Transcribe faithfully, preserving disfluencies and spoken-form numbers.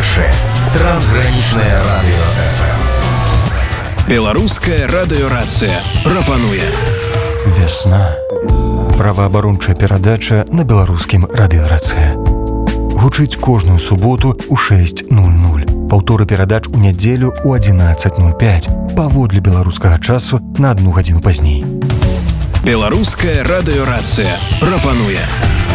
першае трансгранічнае радыё эф эм. Беларуская радыёрацыя прапануе Вясна. Праваабарончая перадача на беларускім радыёрацыя. Гучыць кожную суботу ў шэсць нуль нуль. Паўторы перадач у нядзелю ў адзінаццаць нуль пяць. Паводле беларускага часу на адну гадзіну пазней. Беларуская радыёрацыя прапануе